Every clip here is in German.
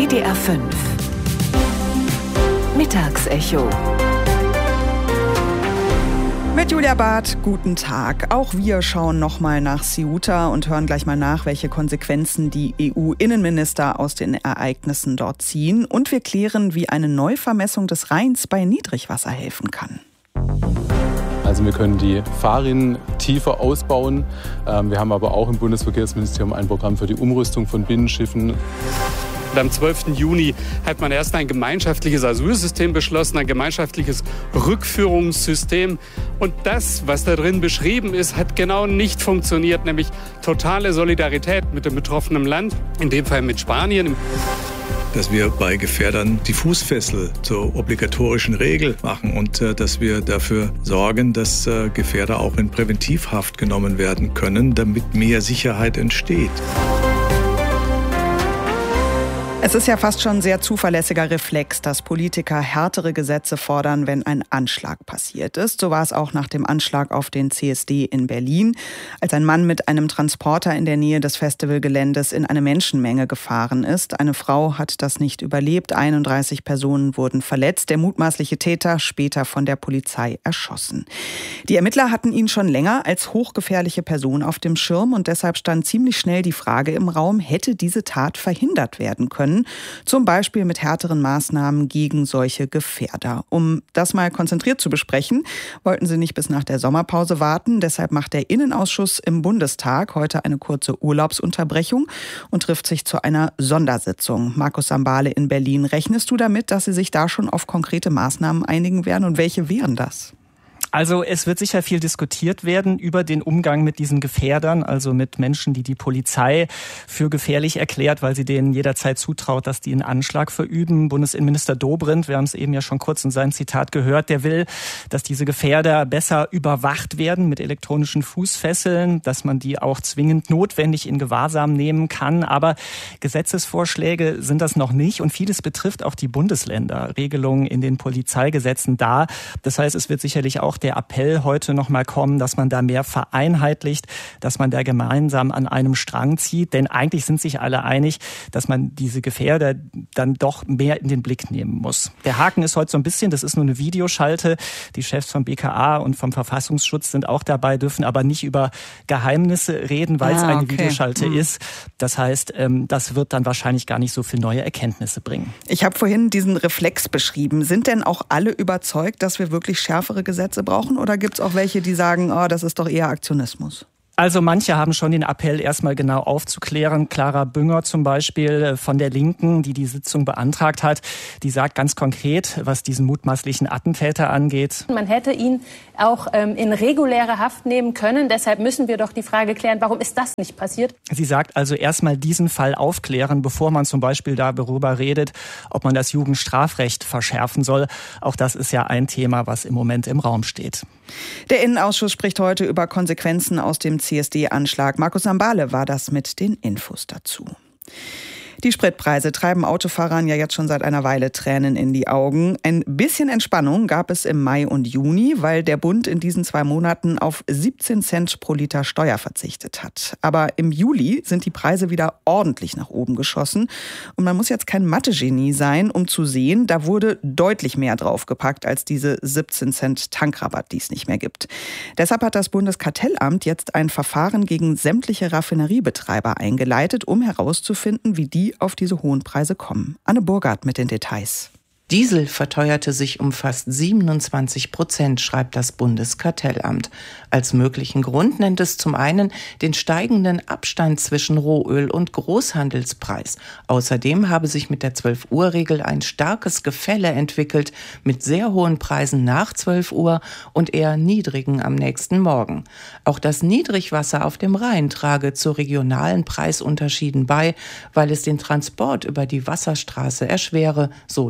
WDR 5 Mittagsecho. Mit Julia Barth, guten Tag. Auch wir schauen nochmal nach Ceuta und hören gleich mal nach, welche Konsequenzen die EU-Innenminister aus den Ereignissen dort ziehen. Und wir klären, wie eine Neuvermessung des Rheins bei Niedrigwasser helfen kann. Also wir können die Fahrrinnen tiefer ausbauen. Wir haben aber auch im Bundesverkehrsministerium ein Programm für die Umrüstung von Binnenschiffen. Und am 12. Juni hat man erst ein gemeinschaftliches Asylsystem beschlossen, ein gemeinschaftliches Rückführungssystem. Und das, was da drin beschrieben ist, hat genau nicht funktioniert, nämlich totale Solidarität mit dem betroffenen Land, in dem Fall mit Spanien. Dass wir bei Gefährdern die Fußfessel zur obligatorischen Regel machen und dass wir dafür sorgen, dass Gefährder auch in Präventivhaft genommen werden können, damit mehr Sicherheit entsteht. Es ist ja fast schon ein sehr zuverlässiger Reflex, dass Politiker härtere Gesetze fordern, wenn ein Anschlag passiert ist. So war es auch nach dem Anschlag auf den CSD in Berlin, als ein Mann mit einem Transporter in der Nähe des Festivalgeländes in eine Menschenmenge gefahren ist. Eine Frau hat das nicht überlebt, 31 Personen wurden verletzt. Der mutmaßliche Täter später von der Polizei erschossen. Die Ermittler hatten ihn schon länger als hochgefährliche Person auf dem Schirm und deshalb stand ziemlich schnell die Frage im Raum, hätte diese Tat verhindert werden können? Zum Beispiel mit härteren Maßnahmen gegen solche Gefährder. Um das mal konzentriert zu besprechen, wollten sie nicht bis nach der Sommerpause warten. Deshalb macht der Innenausschuss im Bundestag heute eine kurze Urlaubsunterbrechung und trifft sich zu einer Sondersitzung. Markus Sambale in Berlin, rechnest du damit, dass sie sich da schon auf konkrete Maßnahmen einigen werden? Und welche wären das? Also es wird sicher viel diskutiert werden über den Umgang mit diesen Gefährdern, also mit Menschen, die die Polizei für gefährlich erklärt, weil sie denen jederzeit zutraut, dass die einen Anschlag verüben. Bundesinnenminister Dobrindt, wir haben es eben ja schon kurz in seinem Zitat gehört, der will, dass diese Gefährder besser überwacht werden mit elektronischen Fußfesseln, dass man die auch zwingend notwendig in Gewahrsam nehmen kann. Aber Gesetzesvorschläge sind das noch nicht und vieles betrifft auch die Bundesländer, Regelungen in den Polizeigesetzen da. Das heißt, es wird sicherlich auch der Appell heute noch mal kommen, dass man da mehr vereinheitlicht, dass man da gemeinsam an einem Strang zieht. Denn eigentlich sind sich alle einig, dass man diese Gefährder dann doch mehr in den Blick nehmen muss. Der Haken ist heute so ein bisschen, das ist nur eine Videoschalte. Die Chefs vom BKA und vom Verfassungsschutz sind auch dabei, dürfen aber nicht über Geheimnisse reden, weil es eine Videoschalte ist. Das heißt, das wird dann wahrscheinlich gar nicht so viel neue Erkenntnisse bringen. Ich habe vorhin diesen Reflex beschrieben. Sind denn auch alle überzeugt, dass wir wirklich schärfere Gesetze brauchen? Oder gibt es auch welche, die sagen, oh, das ist doch eher Aktionismus? Also manche haben schon den Appell, erstmal genau aufzuklären. Clara Bünger zum Beispiel von der Linken, die Sitzung beantragt hat, die sagt ganz konkret, was diesen mutmaßlichen Attentäter angeht. Man hätte ihn auch in reguläre Haft nehmen können. Deshalb müssen wir doch die Frage klären, warum ist das nicht passiert? Sie sagt also erstmal diesen Fall aufklären, bevor man zum Beispiel darüber redet, ob man das Jugendstrafrecht verschärfen soll. Auch das ist ja ein Thema, was im Moment im Raum steht. Der Innenausschuss spricht heute über Konsequenzen aus dem CSD-Anschlag. Markus Sambale war das mit den Infos dazu. Die Spritpreise treiben Autofahrern ja jetzt schon seit einer Weile Tränen in die Augen. Ein bisschen Entspannung gab es im Mai und Juni, weil der Bund in diesen 2 Monaten auf 17 Cent pro Liter Steuer verzichtet hat. Aber im Juli sind die Preise wieder ordentlich nach oben geschossen. Und man muss jetzt kein Mathe-Genie sein, um zu sehen, da wurde deutlich mehr draufgepackt als diese 17 Cent Tankrabatt, die es nicht mehr gibt. Deshalb hat das Bundeskartellamt jetzt ein Verfahren gegen sämtliche Raffineriebetreiber eingeleitet, um herauszufinden, wie die auf diese hohen Preise kommen. Anne Burgard mit den Details. Diesel verteuerte sich um fast 27%, schreibt das Bundeskartellamt. Als möglichen Grund nennt es zum einen den steigenden Abstand zwischen Rohöl und Großhandelspreis. Außerdem habe sich mit der 12-Uhr-Regel ein starkes Gefälle entwickelt, mit sehr hohen Preisen nach 12 Uhr und eher niedrigen am nächsten Morgen. Auch das Niedrigwasser auf dem Rhein trage zu regionalen Preisunterschieden bei, weil es den Transport über die Wasserstraße erschwere, so das Bundeskartellamt.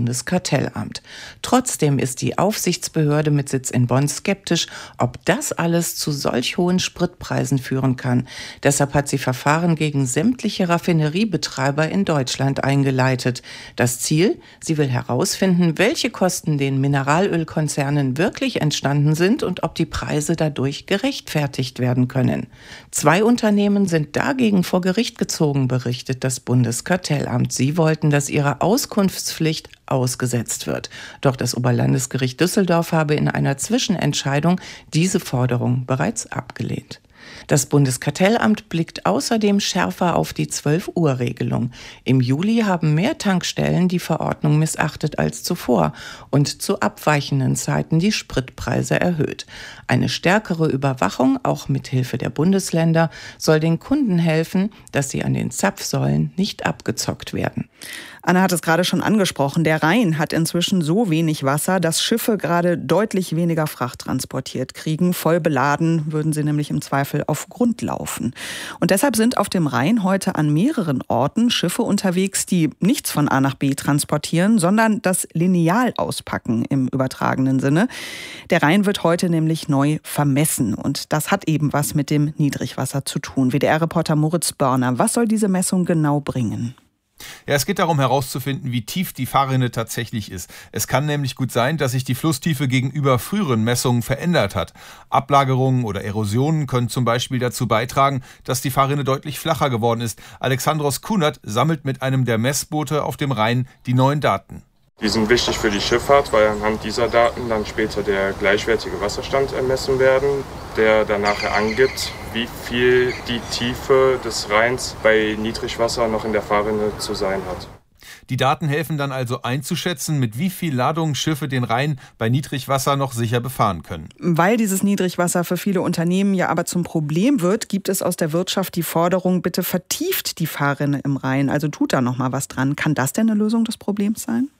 Bundeskartellamt. Trotzdem ist die Aufsichtsbehörde mit Sitz in Bonn skeptisch, ob das alles zu solch hohen Spritpreisen führen kann. Deshalb hat sie Verfahren gegen sämtliche Raffineriebetreiber in Deutschland eingeleitet. Das Ziel? Sie will herausfinden, welche Kosten den Mineralölkonzernen wirklich entstanden sind und ob die Preise dadurch gerechtfertigt werden können. 2 Unternehmen sind dagegen vor Gericht gezogen, berichtet das Bundeskartellamt. Sie wollten, dass ihre Auskunftspflicht ausgesetzt wird. Doch das Oberlandesgericht Düsseldorf habe in einer Zwischenentscheidung diese Forderung bereits abgelehnt. Das Bundeskartellamt blickt außerdem schärfer auf die 12-Uhr-Regelung. Im Juli haben mehr Tankstellen die Verordnung missachtet als zuvor und zu abweichenden Zeiten die Spritpreise erhöht. Eine stärkere Überwachung, auch mit Hilfe der Bundesländer, soll den Kunden helfen, dass sie an den Zapfsäulen nicht abgezockt werden. Anna hat es gerade schon angesprochen. Der Rhein hat inzwischen so wenig Wasser, dass Schiffe gerade deutlich weniger Fracht transportiert kriegen. Voll beladen würden sie nämlich im Zweifel auf Grund laufen. Und deshalb sind auf dem Rhein heute an mehreren Orten Schiffe unterwegs, die nichts von A nach B transportieren, sondern das Lineal auspacken im übertragenen Sinne. Der Rhein wird heute nämlich neu vermessen. Und das hat eben was mit dem Niedrigwasser zu tun. WDR-Reporter Moritz Börner, was soll diese Messung genau bringen? Ja, es geht darum herauszufinden, wie tief die Fahrrinne tatsächlich ist. Es kann nämlich gut sein, dass sich die Flusstiefe gegenüber früheren Messungen verändert hat. Ablagerungen oder Erosionen können zum Beispiel dazu beitragen, dass die Fahrrinne deutlich flacher geworden ist. Alexandros Kunert sammelt mit einem der Messboote auf dem Rhein die neuen Daten. Die sind wichtig für die Schifffahrt, weil anhand dieser Daten dann später der gleichwertige Wasserstand ermessen werden, der dann nachher angibt, wie viel die Tiefe des Rheins bei Niedrigwasser noch in der Fahrrinne zu sein hat. Die Daten helfen dann also einzuschätzen, mit wie viel Ladung Schiffe den Rhein bei Niedrigwasser noch sicher befahren können. Weil dieses Niedrigwasser für viele Unternehmen ja aber zum Problem wird, gibt es aus der Wirtschaft die Forderung, bitte vertieft die Fahrrinne im Rhein. Also tut da noch mal was dran. Kann das denn eine Lösung des Problems sein?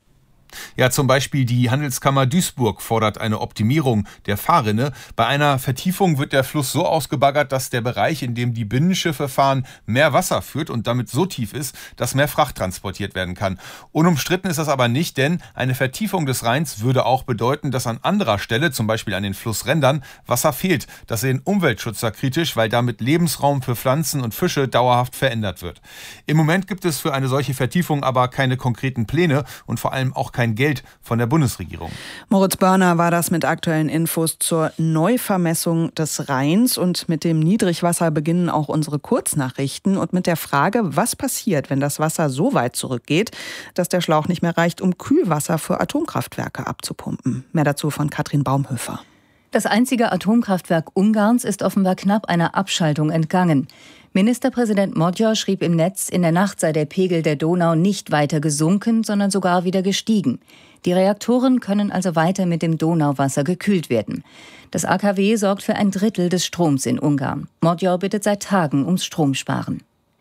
Ja, zum Beispiel die Handelskammer Duisburg fordert eine Optimierung der Fahrrinne. Bei einer Vertiefung wird der Fluss so ausgebaggert, dass der Bereich, in dem die Binnenschiffe fahren, mehr Wasser führt und damit so tief ist, dass mehr Fracht transportiert werden kann. Unumstritten ist das aber nicht, denn eine Vertiefung des Rheins würde auch bedeuten, dass an anderer Stelle, zum Beispiel an den Flussrändern, Wasser fehlt. Das sehen Umweltschützer kritisch, weil damit Lebensraum für Pflanzen und Fische dauerhaft verändert wird. Im Moment gibt es für eine solche Vertiefung aber keine konkreten Pläne und vor allem auch kein Geld von der Bundesregierung. Moritz Börner war das mit aktuellen Infos zur Neuvermessung des Rheins. Und mit dem Niedrigwasser beginnen auch unsere Kurznachrichten und mit der Frage, was passiert, wenn das Wasser so weit zurückgeht, dass der Schlauch nicht mehr reicht, um Kühlwasser für Atomkraftwerke abzupumpen. Mehr dazu von Katrin Baumhöfer. Das einzige Atomkraftwerk Ungarns ist offenbar knapp einer Abschaltung entgangen. Ministerpräsident Magyar schrieb im Netz, in der Nacht sei der Pegel der Donau nicht weiter gesunken, sondern sogar wieder gestiegen. Die Reaktoren können also weiter mit dem Donauwasser gekühlt werden. Das AKW sorgt für 1/3 des Stroms in Ungarn. Magyar bittet seit Tagen ums Stromsparen.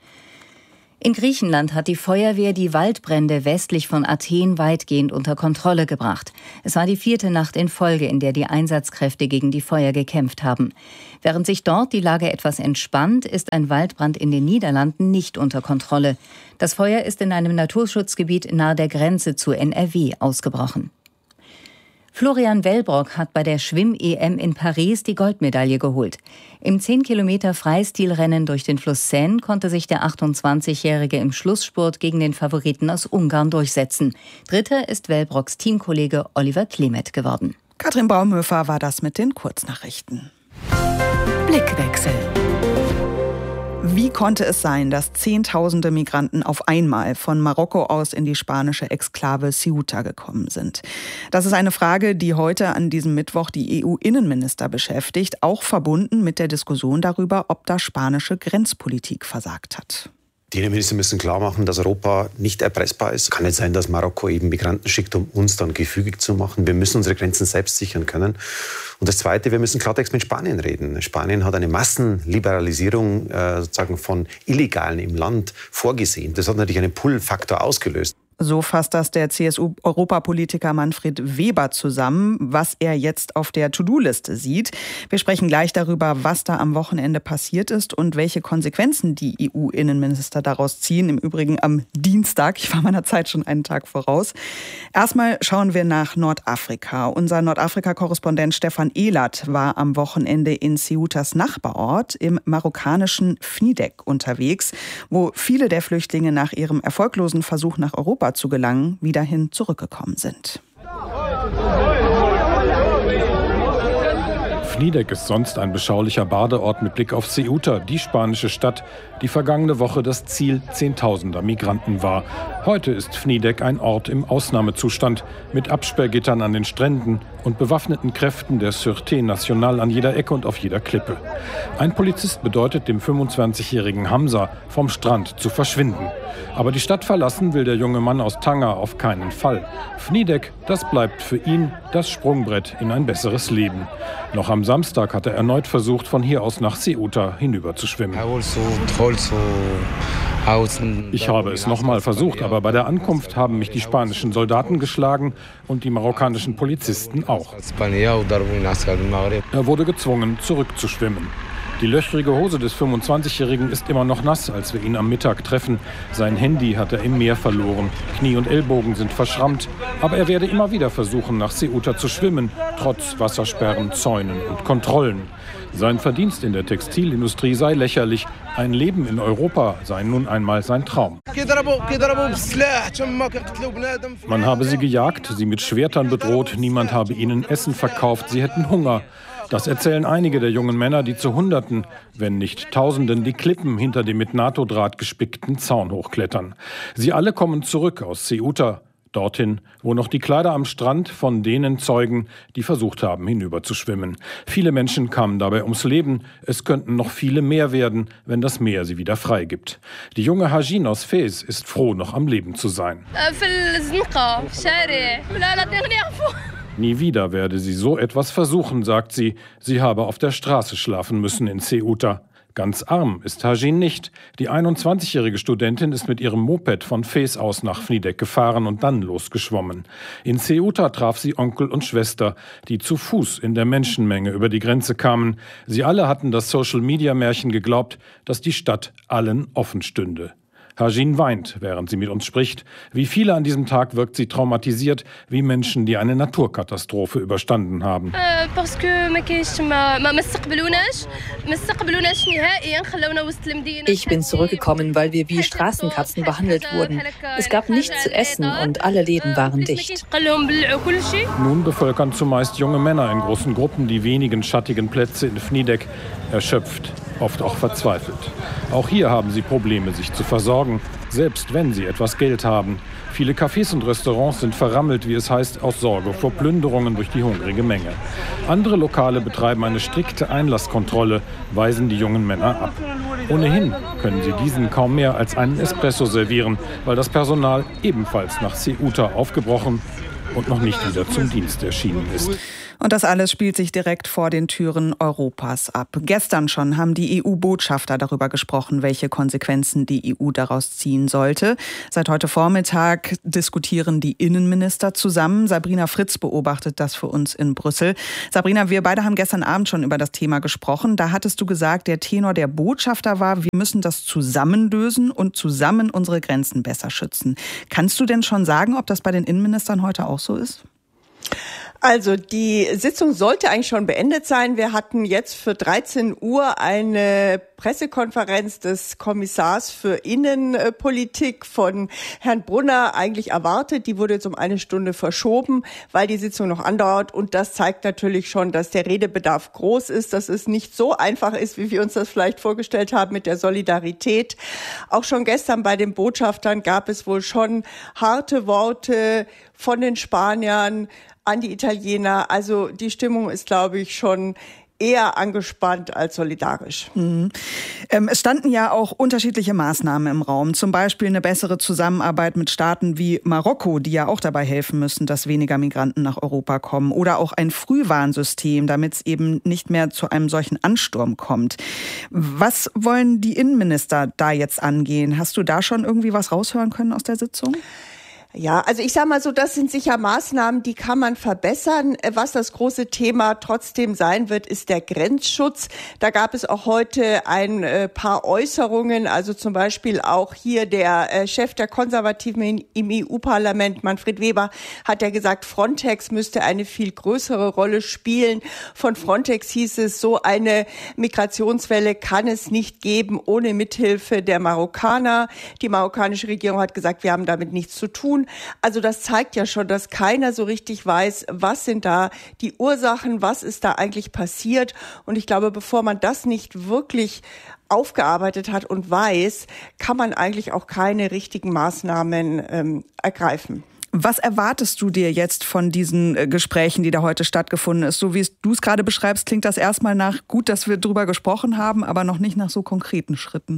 In Griechenland hat die Feuerwehr die Waldbrände westlich von Athen weitgehend unter Kontrolle gebracht. Es war die 4. Nacht in Folge, in der die Einsatzkräfte gegen die Feuer gekämpft haben. Während sich dort die Lage etwas entspannt, ist ein Waldbrand in den Niederlanden nicht unter Kontrolle. Das Feuer ist in einem Naturschutzgebiet nahe der Grenze zu NRW ausgebrochen. Florian Wellbrock hat bei der Schwimm-EM in Paris die Goldmedaille geholt. Im 10-Kilometer-Freistilrennen durch den Fluss Seine konnte sich der 28-Jährige im Schlussspurt gegen den Favoriten aus Ungarn durchsetzen. Dritter ist Wellbrocks Teamkollege Oliver Klemet geworden. Katrin Baumhöfer war das mit den Kurznachrichten. Blickwechsel. Wie konnte es sein, dass Zehntausende Migranten auf einmal von Marokko aus in die spanische Exklave Ceuta gekommen sind? Das ist eine Frage, die heute an diesem Mittwoch die EU-Innenminister beschäftigt, auch verbunden mit der Diskussion darüber, ob da spanische Grenzpolitik versagt hat. Die Innenminister müssen klar machen, dass Europa nicht erpressbar ist. Es kann nicht sein, dass Marokko eben Migranten schickt, um uns dann gefügig zu machen. Wir müssen unsere Grenzen selbst sichern können. Und das Zweite, wir müssen Klartext mit Spanien reden. Spanien hat eine Massenliberalisierung sozusagen von Illegalen im Land vorgesehen. Das hat natürlich einen Pull-Faktor ausgelöst. So fasst das der CSU-Europapolitiker Manfred Weber zusammen, was er jetzt auf der To-Do-Liste sieht. Wir sprechen gleich darüber, was da am Wochenende passiert ist und welche Konsequenzen die EU-Innenminister daraus ziehen. Im Übrigen am Dienstag. Ich war meiner Zeit schon einen Tag voraus. Erstmal schauen wir nach Nordafrika. Unser Nordafrika-Korrespondent Stefan Ehlert war am Wochenende in Ceutas Nachbarort im marokkanischen Fnidek unterwegs, wo viele der Flüchtlinge nach ihrem erfolglosen Versuch nach Europa zu gelangen, wieder hin zurückgekommen sind. Fnidek ist sonst ein beschaulicher Badeort mit Blick auf Ceuta, die spanische Stadt, die vergangene Woche das Ziel Zehntausender Migranten war. Heute ist Fnidek ein Ort im Ausnahmezustand mit Absperrgittern an den Stränden und bewaffneten Kräften der Sûreté Nationale an jeder Ecke und auf jeder Klippe. Ein Polizist bedeutet dem 25-jährigen Hamza, vom Strand zu verschwinden. Aber die Stadt verlassen will der junge Mann aus Tanger auf keinen Fall. Fnidek, das bleibt für ihn das Sprungbrett in ein besseres Leben. Noch am Samstag hat er erneut versucht, von hier aus nach Ceuta hinüber zu schwimmen. Ich habe es nochmal versucht, aber bei der Ankunft haben mich die spanischen Soldaten geschlagen und die marokkanischen Polizisten auch. Er wurde gezwungen, zurückzuschwimmen. Die löchrige Hose des 25-Jährigen ist immer noch nass, als wir ihn am Mittag treffen. Sein Handy hat er im Meer verloren. Knie und Ellbogen sind verschrammt. Aber er werde immer wieder versuchen, nach Ceuta zu schwimmen, trotz Wassersperren, Zäunen und Kontrollen. Sein Verdienst in der Textilindustrie sei lächerlich. Ein Leben in Europa sei nun einmal sein Traum. Man habe sie gejagt, sie mit Schwertern bedroht, niemand habe ihnen Essen verkauft, sie hätten Hunger. Das erzählen einige der jungen Männer, die zu Hunderten, wenn nicht Tausenden, die Klippen hinter dem mit NATO-Draht gespickten Zaun hochklettern. Sie alle kommen zurück aus Ceuta, dorthin, wo noch die Kleider am Strand von denen zeugen, die versucht haben, hinüberzuschwimmen. Viele Menschen kamen dabei ums Leben. Es könnten noch viele mehr werden, wenn das Meer sie wieder freigibt. Die junge Hajin aus Fez ist froh, noch am Leben zu sein. Nie wieder werde sie so etwas versuchen, sagt sie. Sie habe auf der Straße schlafen müssen in Ceuta. Ganz arm ist Hajin nicht. Die 21-jährige Studentin ist mit ihrem Moped von Fez aus nach Fnidek gefahren und dann losgeschwommen. In Ceuta traf sie Onkel und Schwester, die zu Fuß in der Menschenmenge über die Grenze kamen. Sie alle hatten das Social-Media-Märchen geglaubt, dass die Stadt allen offen stünde. Hajin weint, während sie mit uns spricht. Wie viele an diesem Tag wirkt sie traumatisiert, wie Menschen, die eine Naturkatastrophe überstanden haben. Ich bin zurückgekommen, weil wir wie Straßenkatzen behandelt wurden. Es gab nichts zu essen und alle Läden waren dicht. Nun bevölkern zumeist junge Männer in großen Gruppen die wenigen schattigen Plätze in Fnidek, erschöpft, oft auch verzweifelt. Auch hier haben sie Probleme, sich zu versorgen, selbst wenn sie etwas Geld haben. Viele Cafés und Restaurants sind verrammelt, wie es heißt, aus Sorge vor Plünderungen durch die hungrige Menge. Andere Lokale betreiben eine strikte Einlasskontrolle, weisen die jungen Männer ab. Ohnehin können sie diesen kaum mehr als einen Espresso servieren, weil das Personal ebenfalls nach Ceuta aufgebrochen und noch nicht wieder zum Dienst erschienen ist. Und das alles spielt sich direkt vor den Türen Europas ab. Gestern schon haben die EU-Botschafter darüber gesprochen, welche Konsequenzen die EU daraus ziehen sollte. Seit heute Vormittag diskutieren die Innenminister zusammen. Sabrina Fritz beobachtet das für uns in Brüssel. Sabrina, wir beide haben gestern Abend schon über das Thema gesprochen. Da hattest du gesagt, der Tenor der Botschafter war, wir müssen das zusammen lösen und zusammen unsere Grenzen besser schützen. Kannst du denn schon sagen, ob das bei den Innenministern heute auch so ist? Also die Sitzung sollte eigentlich schon beendet sein. Wir hatten jetzt für 13 Uhr eine Pressekonferenz des Kommissars für Innenpolitik von Herrn Brunner eigentlich erwartet. Die wurde jetzt um eine Stunde verschoben, weil die Sitzung noch andauert. Und das zeigt natürlich schon, dass der Redebedarf groß ist, dass es nicht so einfach ist, wie wir uns das vielleicht vorgestellt haben mit der Solidarität. Auch schon gestern bei den Botschaftern gab es wohl schon harte Worte von den Spaniern an die Italiener. Also die Stimmung ist, glaube ich, schon eher angespannt als solidarisch. Es standen ja auch unterschiedliche Maßnahmen im Raum. Zum Beispiel eine bessere Zusammenarbeit mit Staaten wie Marokko, die ja auch dabei helfen müssen, dass weniger Migranten nach Europa kommen. Oder auch ein Frühwarnsystem, damit es eben nicht mehr zu einem solchen Ansturm kommt. Was wollen die Innenminister da jetzt angehen? Hast du da schon irgendwie was raushören können aus der Sitzung? Ja, also ich sage mal so, das sind sicher Maßnahmen, die kann man verbessern. Was das große Thema trotzdem sein wird, ist der Grenzschutz. Da gab es auch heute ein paar Äußerungen, also zum Beispiel auch hier der Chef der Konservativen im EU-Parlament, Manfred Weber, hat ja gesagt, Frontex müsste eine viel größere Rolle spielen. Von Frontex hieß es, so eine Migrationswelle kann es nicht geben ohne Mithilfe der Marokkaner. Die marokkanische Regierung hat gesagt, wir haben damit nichts zu tun. Also das zeigt ja schon, dass keiner so richtig weiß, was sind da die Ursachen, was ist da eigentlich passiert. Und ich glaube, bevor man das nicht wirklich aufgearbeitet hat und weiß, kann man eigentlich auch keine richtigen Maßnahmen ergreifen. Was erwartest du dir jetzt von diesen Gesprächen, die da heute stattgefunden ist? So wie du es gerade beschreibst, klingt das erstmal nach, gut, dass wir drüber gesprochen haben, aber noch nicht nach so konkreten Schritten.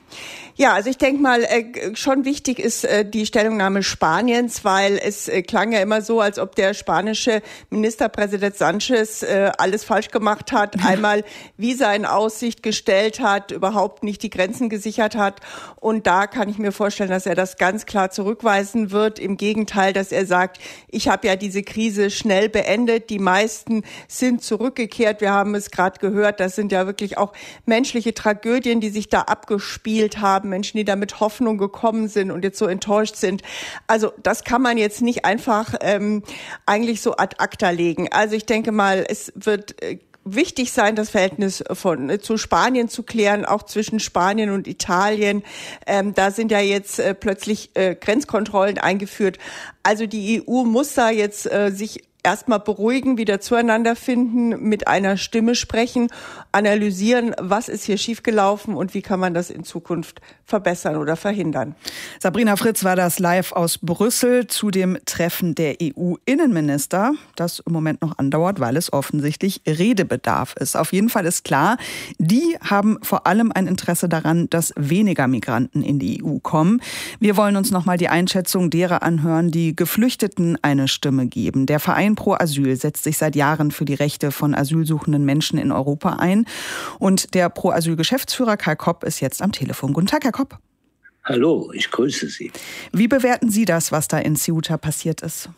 Ja, also ich denke mal, schon wichtig ist die Stellungnahme Spaniens, weil es klang ja immer so, als ob der spanische Ministerpräsident Sanchez alles falsch gemacht hat, einmal Visa in Aussicht gestellt hat, überhaupt nicht die Grenzen gesichert hat. Und da kann ich mir vorstellen, dass er das ganz klar zurückweisen wird. Im Gegenteil, dass er sagt, ich habe ja diese Krise schnell beendet. Die meisten sind zurückgekehrt. Wir haben es gerade gehört, das sind ja wirklich auch menschliche Tragödien, die sich da abgespielt haben. Menschen, die da mit Hoffnung gekommen sind und jetzt so enttäuscht sind. Also das kann man jetzt nicht einfach eigentlich so ad acta legen. Also ich denke mal, es wird wichtig sein, das Verhältnis zu Spanien zu klären, auch zwischen Spanien und Italien. Da sind ja jetzt plötzlich Grenzkontrollen eingeführt. Also die EU muss da jetzt sich erstmal beruhigen, wieder zueinander finden, mit einer Stimme sprechen, analysieren, was ist hier schiefgelaufen und wie kann man das in Zukunft verbessern oder verhindern. Sabrina Fritz war das live aus Brüssel zu dem Treffen der EU-Innenminister, das im Moment noch andauert, weil es offensichtlich Redebedarf ist. Auf jeden Fall ist klar, die haben vor allem ein Interesse daran, dass weniger Migranten in die EU kommen. Wir wollen uns nochmal die Einschätzung derer anhören, die Geflüchteten eine Stimme geben. Der Verein Pro Asyl setzt sich seit Jahren für die Rechte von asylsuchenden Menschen in Europa ein. Und der Pro Asyl Geschäftsführer Kai Kopp ist jetzt am Telefon. Guten Tag, Herr Kopp. Hallo, ich grüße Sie. Wie bewerten Sie das, was da in Ceuta passiert ist?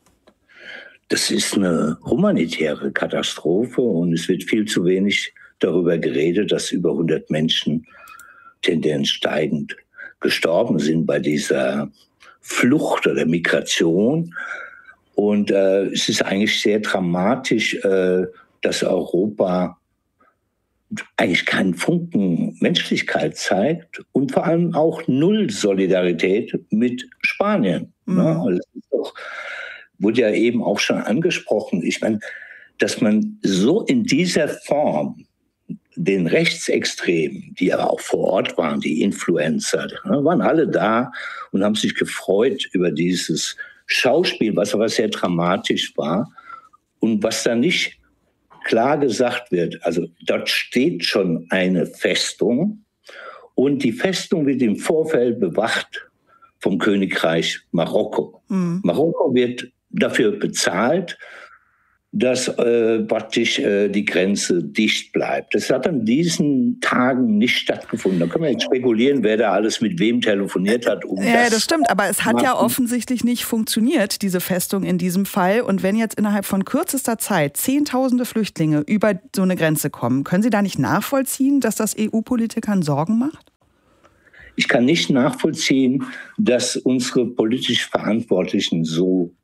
Das ist eine humanitäre Katastrophe und es wird viel zu wenig darüber geredet, dass über 100 Menschen tendenziell steigend gestorben sind bei dieser Flucht oder Migration. Und es ist eigentlich sehr dramatisch, dass Europa eigentlich keinen Funken Menschlichkeit zeigt und vor allem auch null Solidarität mit Spanien. Mhm. Ja, das ist doch, wurde ja eben auch schon angesprochen. Ich meine, dass man so in dieser Form den Rechtsextremen, die aber auch vor Ort waren, die Influencer, waren alle da und haben sich gefreut über dieses Schauspiel, was aber sehr dramatisch war und was da nicht klar gesagt wird. Also dort steht schon eine Festung und die Festung wird im Vorfeld bewacht vom Königreich Marokko. Mhm. Marokko wird dafür bezahlt, dass praktisch die Grenze dicht bleibt. Das hat an diesen Tagen nicht stattgefunden. Da können wir jetzt spekulieren, wer da alles mit wem telefoniert hat. Ja, das stimmt, aber es hat ja offensichtlich nicht funktioniert, diese Festung in diesem Fall. Und wenn jetzt innerhalb von kürzester Zeit Zehntausende Flüchtlinge über so eine Grenze kommen, können Sie da nicht nachvollziehen, dass das EU-Politikern Sorgen macht? Ich kann nicht nachvollziehen, dass unsere politisch Verantwortlichen so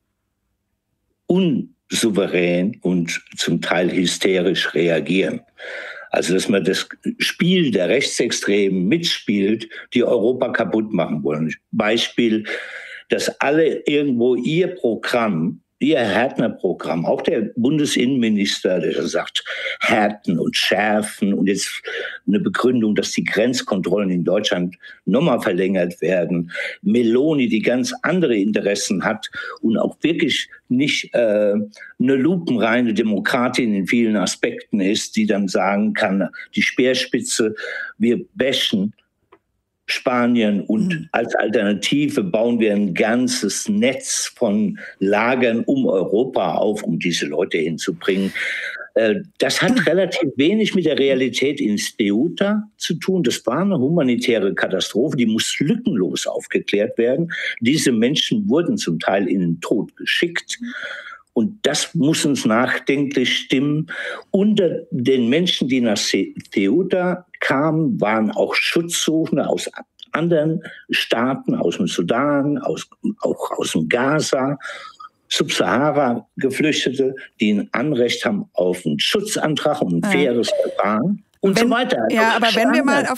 unsouverän und zum Teil hysterisch reagieren. Also, dass man das Spiel der Rechtsextremen mitspielt, die Europa kaputt machen wollen. Beispiel, dass alle irgendwo ihr Programm, ihr Härtner-Programm, auch der Bundesinnenminister, der sagt, härten und schärfen und jetzt eine Begründung, dass die Grenzkontrollen in Deutschland nochmal verlängert werden. Meloni, die ganz andere Interessen hat und auch wirklich nicht eine lupenreine Demokratin in vielen Aspekten ist, die dann sagen kann, die Speerspitze, wir bashen Spanien und als Alternative bauen wir ein ganzes Netz von Lagern um Europa auf, um diese Leute hinzubringen. Das hat relativ wenig mit der Realität in Ceuta zu tun. Das war eine humanitäre Katastrophe, die muss lückenlos aufgeklärt werden. Diese Menschen wurden zum Teil in den Tod geschickt. Und das muss uns nachdenklich stimmen. Unter den Menschen, die nach Ceuta kamen, waren auch Schutzsuchende aus anderen Staaten, aus dem Sudan, auch aus dem Gaza, Subsahara-Geflüchtete, die ein Anrecht haben auf einen Schutzantrag und ein faires Verfahren. Und so weiter. Ja, aber wenn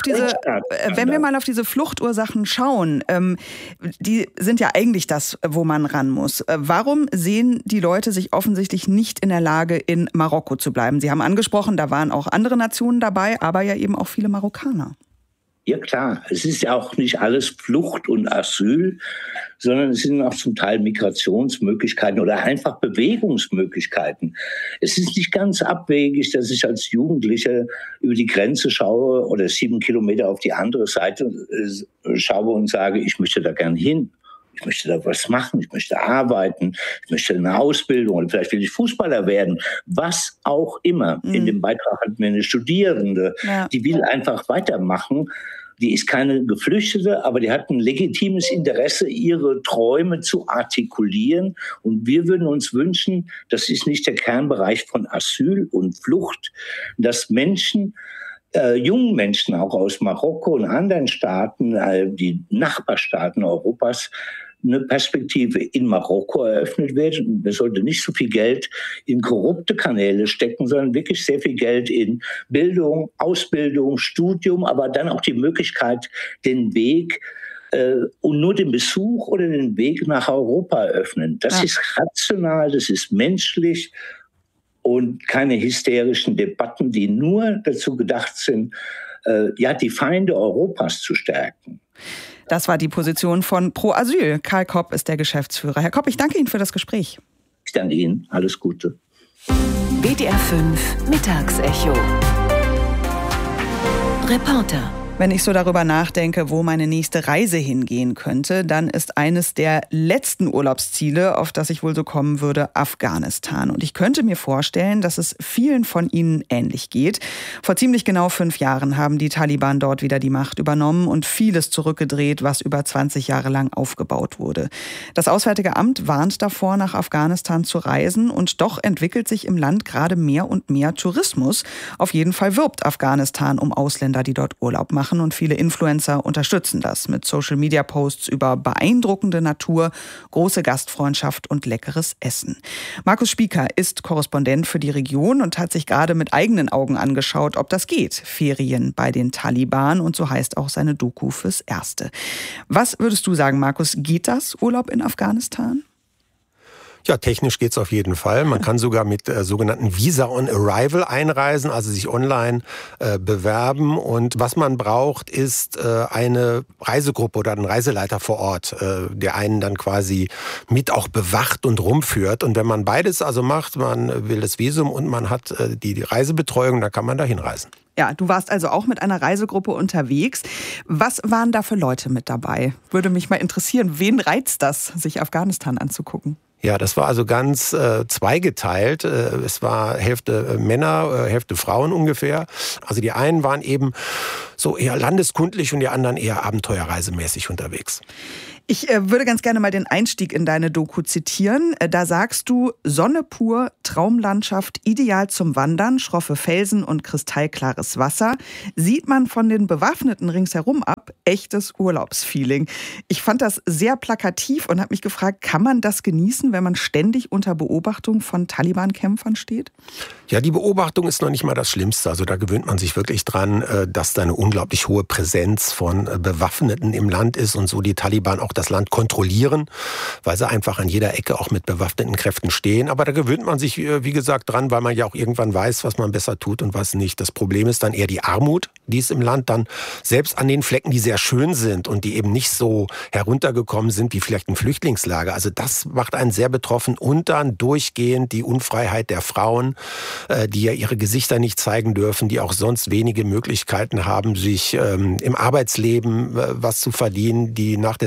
wir mal auf diese Fluchtursachen schauen, die sind ja eigentlich das, wo man ran muss. Warum sehen die Leute sich offensichtlich nicht in der Lage, in Marokko zu bleiben? Sie haben angesprochen, da waren auch andere Nationen dabei, aber ja eben auch viele Marokkaner. Ja klar, es ist ja auch nicht alles Flucht und Asyl, sondern es sind auch zum Teil Migrationsmöglichkeiten oder einfach Bewegungsmöglichkeiten. Es ist nicht ganz abwegig, dass ich als Jugendlicher über die Grenze schaue oder 7 Kilometer auf die andere Seite schaue und sage, ich möchte da gern hin. Ich möchte da was machen, ich möchte arbeiten, ich möchte eine Ausbildung oder vielleicht will ich Fußballer werden. Was auch immer. In dem Beitrag hat mir eine Studierende, die will einfach weitermachen. Die ist keine Geflüchtete, aber die hat ein legitimes Interesse, ihre Träume zu artikulieren. Und wir würden uns wünschen, das ist nicht der Kernbereich von Asyl und Flucht, dass Menschen, jungen Menschen auch aus Marokko und anderen Staaten, die Nachbarstaaten Europas, eine Perspektive in Marokko eröffnet wird. Und es sollte nicht so viel Geld in korrupte Kanäle stecken, sondern wirklich sehr viel Geld in Bildung, Ausbildung, Studium, aber dann auch die Möglichkeit, den Weg und nur den Besuch oder den Weg nach Europa eröffnen. Das ist rational, das ist menschlich und keine hysterischen Debatten, die nur dazu gedacht sind, die Feinde Europas zu stärken. Das war die Position von Pro Asyl. Karl Kopp ist der Geschäftsführer. Herr Kopp, ich danke Ihnen für das Gespräch. Ich danke Ihnen. Alles Gute. WDR 5 Mittagsecho. Reporter. Wenn ich so darüber nachdenke, wo meine nächste Reise hingehen könnte, dann ist eines der letzten Urlaubsziele, auf das ich wohl so kommen würde, Afghanistan. Und ich könnte mir vorstellen, dass es vielen von Ihnen ähnlich geht. Vor ziemlich genau 5 Jahren haben die Taliban dort wieder die Macht übernommen und vieles zurückgedreht, was über 20 Jahre lang aufgebaut wurde. Das Auswärtige Amt warnt davor, nach Afghanistan zu reisen. Und doch entwickelt sich im Land gerade mehr und mehr Tourismus. Auf jeden Fall wirbt Afghanistan um Ausländer, die dort Urlaub machen. Und viele Influencer unterstützen das mit Social-Media-Posts über beeindruckende Natur, große Gastfreundschaft und leckeres Essen. Markus Spieker ist Korrespondent für die Region und hat sich gerade mit eigenen Augen angeschaut, ob das geht. Ferien bei den Taliban, und so heißt auch seine Doku fürs Erste. Was würdest du sagen, Markus, geht das, Urlaub in Afghanistan? Ja, technisch geht's auf jeden Fall. Man kann sogar mit sogenannten Visa on Arrival einreisen, also sich online bewerben. Und was man braucht, ist eine Reisegruppe oder ein Reiseleiter vor Ort, der einen dann quasi mit auch bewacht und rumführt. Und wenn man beides also macht, man will das Visum und man hat die Reisebetreuung, dann kann man da hinreisen. Ja, du warst also auch mit einer Reisegruppe unterwegs. Was waren da für Leute mit dabei? Würde mich mal interessieren, wen reizt das, sich Afghanistan anzugucken? Ja, das war also ganz zweigeteilt. Es war Hälfte Männer, Hälfte Frauen ungefähr. Also die einen waren eben so eher landeskundlich und die anderen eher abenteuerreisemäßig unterwegs. Ich würde ganz gerne mal den Einstieg in deine Doku zitieren. Da sagst du: Sonne pur, Traumlandschaft, ideal zum Wandern, schroffe Felsen und kristallklares Wasser. Sieht man von den Bewaffneten ringsherum ab, echtes Urlaubsfeeling. Ich fand das sehr plakativ und habe mich gefragt, kann man das genießen, wenn man ständig unter Beobachtung von Taliban-Kämpfern steht? Ja, die Beobachtung ist noch nicht mal das Schlimmste. Also da gewöhnt man sich wirklich dran, dass da eine unglaublich hohe Präsenz von Bewaffneten im Land ist und so die Taliban auch das Land kontrollieren, weil sie einfach an jeder Ecke auch mit bewaffneten Kräften stehen. Aber da gewöhnt man sich, wie gesagt, dran, weil man ja auch irgendwann weiß, was man besser tut und was nicht. Das Problem ist dann eher die Armut, die es im Land dann selbst an den Flecken, die sehr schön sind und die eben nicht so heruntergekommen sind wie vielleicht ein Flüchtlingslager. Also das macht einen sehr betroffen und dann durchgehend die Unfreiheit der Frauen, die ja ihre Gesichter nicht zeigen dürfen, die auch sonst wenige Möglichkeiten haben, sich im Arbeitsleben was zu verdienen, die nach der 6. Klasse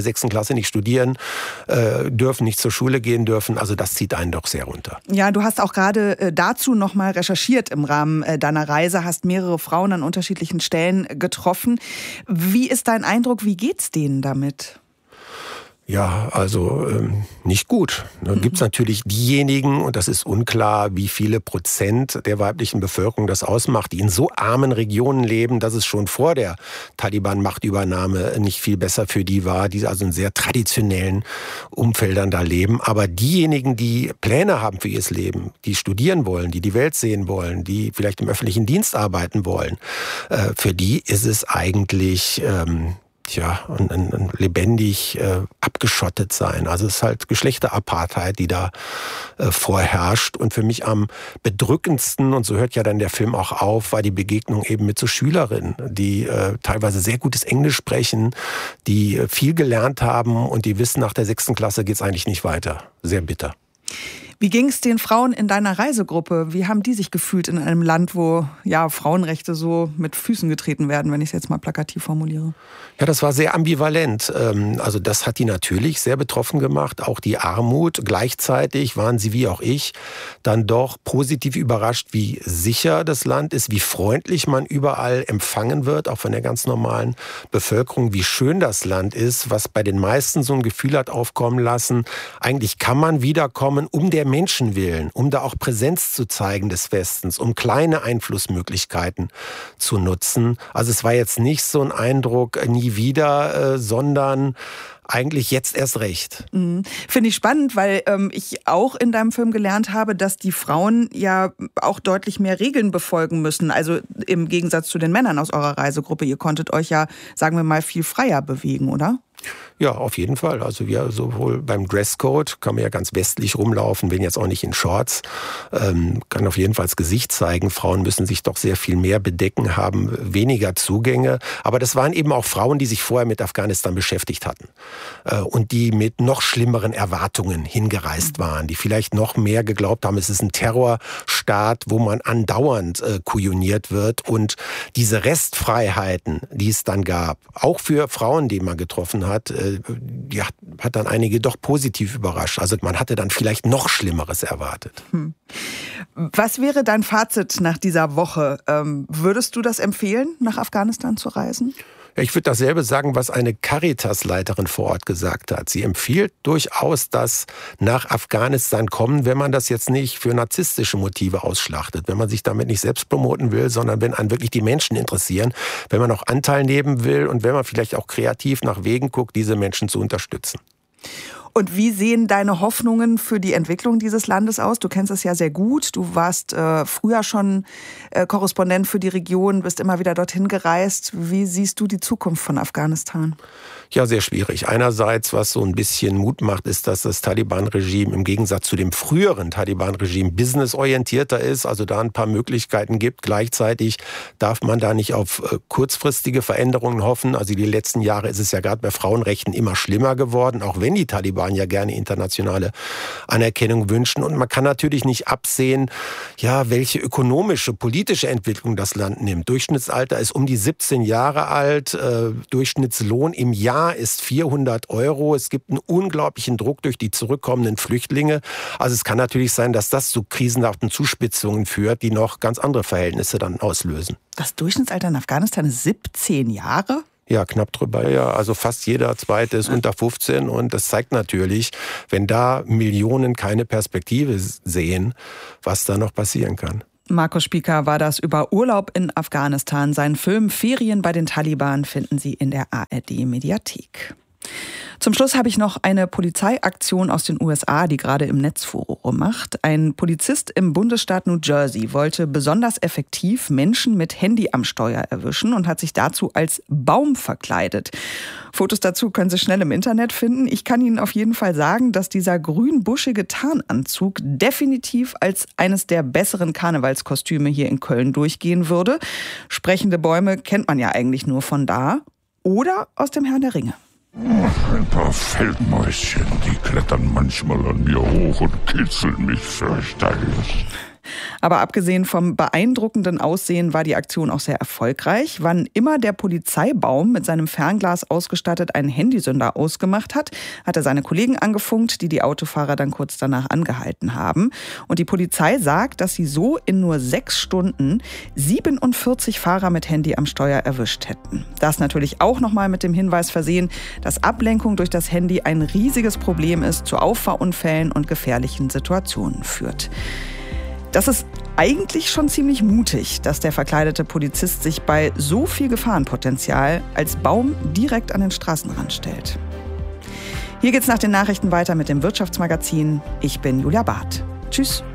Klasse nicht studieren dürfen, nicht zur Schule gehen dürfen. Also das zieht einen doch sehr runter. Ja, du hast auch gerade dazu nochmal recherchiert im Rahmen deiner Reise, hast mehrere Frauen an unterschiedlichen Stellen getroffen. Wie ist dein Eindruck, wie geht's denen damit? Ja, also nicht gut. Da gibt's natürlich diejenigen, und das ist unklar, wie viele Prozent der weiblichen Bevölkerung das ausmacht, die in so armen Regionen leben, dass es schon vor der Taliban-Machtübernahme nicht viel besser für die war, die also in sehr traditionellen Umfeldern da leben. Aber diejenigen, die Pläne haben für ihr Leben, die studieren wollen, die die Welt sehen wollen, die vielleicht im öffentlichen Dienst arbeiten wollen, für die ist es eigentlich ein lebendig abgeschottet sein. Also es ist halt Geschlechterapartheit, die da vorherrscht. Und für mich am bedrückendsten, und so hört ja dann der Film auch auf, war die Begegnung eben mit so Schülerinnen, die teilweise sehr gutes Englisch sprechen, die viel gelernt haben und die wissen, nach der 6. Klasse geht's eigentlich nicht weiter. Sehr bitter. Wie ging es den Frauen in deiner Reisegruppe? Wie haben die sich gefühlt in einem Land, wo Frauenrechte so mit Füßen getreten werden, wenn ich es jetzt mal plakativ formuliere? Ja, das war sehr ambivalent. Also das hat die natürlich sehr betroffen gemacht, auch die Armut. Gleichzeitig waren sie, wie auch ich, dann doch positiv überrascht, wie sicher das Land ist, wie freundlich man überall empfangen wird, auch von der ganz normalen Bevölkerung, wie schön das Land ist, was bei den meisten so ein Gefühl hat aufkommen lassen. Eigentlich kann man wiederkommen, um der Menschen willen, um da auch Präsenz zu zeigen des Westens, um kleine Einflussmöglichkeiten zu nutzen. Also es war jetzt nicht so ein Eindruck, nie wieder, sondern eigentlich jetzt erst recht. Finde ich spannend, weil ich auch in deinem Film gelernt habe, dass die Frauen ja auch deutlich mehr Regeln befolgen müssen. Also im Gegensatz zu den Männern aus eurer Reisegruppe. Ihr konntet euch ja, sagen wir mal, viel freier bewegen, oder? Ja, auf jeden Fall. Also wir sowohl beim Dresscode kann man ja ganz westlich rumlaufen, wenn jetzt auch nicht in Shorts, kann auf jeden Fall das Gesicht zeigen. Frauen müssen sich doch sehr viel mehr bedecken, haben weniger Zugänge. Aber das waren eben auch Frauen, die sich vorher mit Afghanistan beschäftigt hatten und die mit noch schlimmeren Erwartungen hingereist waren, die vielleicht noch mehr geglaubt haben, es ist ein Terrorstaat, wo man andauernd kujoniert wird. Und diese Restfreiheiten, die es dann gab, auch für Frauen, die man getroffen hat, die hat dann einige doch positiv überrascht. Also man hatte dann vielleicht noch Schlimmeres erwartet. Was wäre dein Fazit nach dieser Woche? Würdest du das empfehlen, nach Afghanistan zu reisen? Ich würde dasselbe sagen, was eine Caritas-Leiterin vor Ort gesagt hat. Sie empfiehlt durchaus das nach Afghanistan kommen, wenn man das jetzt nicht für narzisstische Motive ausschlachtet, wenn man sich damit nicht selbst promoten will, sondern wenn einen wirklich die Menschen interessieren, wenn man auch Anteil nehmen will und wenn man vielleicht auch kreativ nach Wegen guckt, diese Menschen zu unterstützen. Und wie sehen deine Hoffnungen für die Entwicklung dieses Landes aus? Du kennst es ja sehr gut. Du warst früher schon Korrespondent für die Region, bist immer wieder dorthin gereist. Wie siehst du die Zukunft von Afghanistan? Ja, sehr schwierig. Einerseits, was so ein bisschen Mut macht, ist, dass das Taliban-Regime im Gegensatz zu dem früheren Taliban-Regime businessorientierter ist, also da ein paar Möglichkeiten gibt. Gleichzeitig darf man da nicht auf kurzfristige Veränderungen hoffen. Also die letzten Jahre ist es ja gerade bei Frauenrechten immer schlimmer geworden, auch wenn die Taliban ja gerne internationale Anerkennung wünschen. Und man kann natürlich nicht absehen, ja, welche ökonomische, politische Entwicklung das Land nimmt. Durchschnittsalter ist um die 17 Jahre alt. Durchschnittslohn im Jahr ist 400 €. Es gibt einen unglaublichen Druck durch die zurückkommenden Flüchtlinge. Also es kann natürlich sein, dass das zu krisenhaften Zuspitzungen führt, die noch ganz andere Verhältnisse dann auslösen. Das Durchschnittsalter in Afghanistan ist 17 Jahre? Ja, knapp drüber, ja. Also fast jeder Zweite ist unter 15 und das zeigt natürlich, wenn da Millionen keine Perspektive sehen, was da noch passieren kann. Markus Spieker war das über Urlaub in Afghanistan. Seinen Film Ferien bei den Taliban finden Sie in der ARD-Mediathek. Zum Schluss habe ich noch eine Polizeiaktion aus den USA, die gerade im Netz Furore macht. Ein Polizist im Bundesstaat New Jersey wollte besonders effektiv Menschen mit Handy am Steuer erwischen und hat sich dazu als Baum verkleidet. Fotos dazu können Sie schnell im Internet finden. Ich kann Ihnen auf jeden Fall sagen, dass dieser grün-buschige Tarnanzug definitiv als eines der besseren Karnevalskostüme hier in Köln durchgehen würde. Sprechende Bäume kennt man ja eigentlich nur von da oder aus dem Herrn der Ringe. Ein paar Feldmäuschen, die klettern manchmal an mir hoch und kitzeln mich fürchterlich. Aber abgesehen vom beeindruckenden Aussehen war die Aktion auch sehr erfolgreich. Wann immer der Polizeibaum mit seinem Fernglas ausgestattet einen Handysünder ausgemacht hat, hat er seine Kollegen angefunkt, die Autofahrer dann kurz danach angehalten haben. Und die Polizei sagt, dass sie so in nur 6 Stunden 47 Fahrer mit Handy am Steuer erwischt hätten. Das natürlich auch nochmal mit dem Hinweis versehen, dass Ablenkung durch das Handy ein riesiges Problem ist, zu Auffahrunfällen und gefährlichen Situationen führt. Das ist eigentlich schon ziemlich mutig, dass der verkleidete Polizist sich bei so viel Gefahrenpotenzial als Baum direkt an den Straßenrand stellt. Hier geht's nach den Nachrichten weiter mit dem Wirtschaftsmagazin. Ich bin Julia Barth. Tschüss.